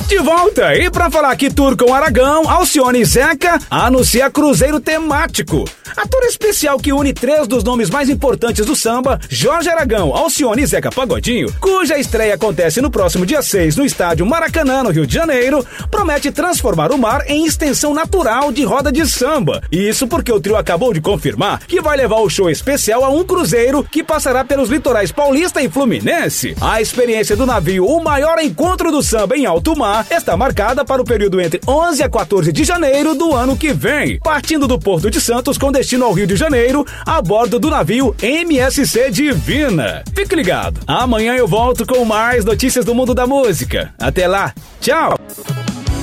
De volta, e pra falar que tour com Aragão, Alcione e Zeca anuncia cruzeiro temático. A tour especial que une 3 dos nomes mais importantes do samba, Jorge Aragão, Alcione e Zeca Pagodinho, cuja estreia acontece no próximo dia 6 no estádio Maracanã, no Rio de Janeiro, promete transformar o mar em extensão natural de roda de samba. Isso porque o trio acabou de confirmar que vai levar o show especial a um cruzeiro que passará pelos litorais paulista e fluminense. A experiência do navio, o maior encontro do samba em alto mar, está marcada para o período entre 11 a 14 de janeiro do ano que vem, partindo do Porto de Santos com destino ao Rio de Janeiro, a bordo do navio MSC Divina. Fique ligado, amanhã eu volto com mais notícias do mundo da música. Até lá, tchau!